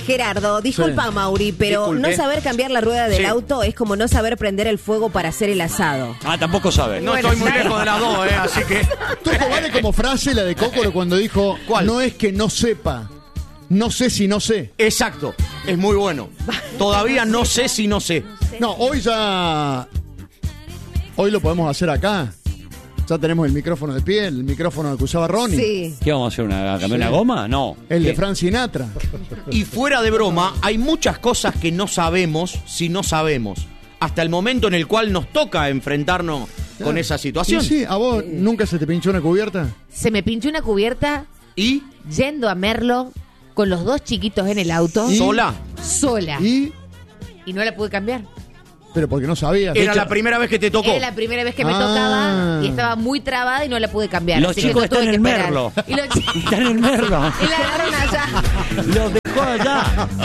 Gerardo, disculpa, Sí. Mauri, pero Disculpe. no saber cambiar la rueda del Sí. auto es como no saber prender el fuego para hacer el asado. Ah, tampoco sabe. No estoy muy lejos de las dos, así que... Todo vale como frase la de Cócoro cuando dijo, ¿Cuál? no es que no sepa, no sé si no sé. Exacto, es muy bueno. Todavía no sé si no sé. No, hoy lo podemos hacer acá. Ya tenemos el micrófono de pie, el micrófono que usaba Ronnie. Sí. ¿Qué vamos a hacer? ¿Cambiar una goma? No. El de ¿Qué? Frank Sinatra. Y fuera de broma, hay muchas cosas que no sabemos si no sabemos. Hasta el momento en el cual nos toca enfrentarnos con esa situación. Sí, ¿a vos nunca se te pinchó una cubierta? Se me pinchó una cubierta ¿Y? yendo a Merlo con los dos chiquitos en el auto, ¿Y? ¿Sola? sola. Y, Y no la pude cambiar. pero porque no sabías. Era la primera vez que te tocó. Era la primera vez que me Ah. tocaba y estaba muy trabada y no la pude cambiar. Los Así que chicos no tuve están que en esperar. Merlo. Y los chicos Están en Merlo. y la agarraron allá. Los dejó allá.